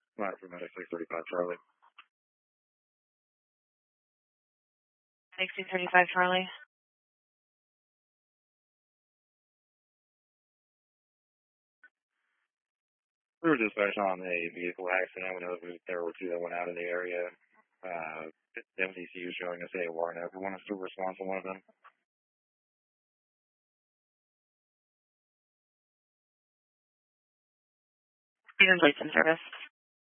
Flat for medic 635 Charlie. 635 Charlie. We were dispatched on a vehicle accident. We know that there were two that went out in the area. MDCU showing us a warrant. Everyone is to respond to one of them. Please in service.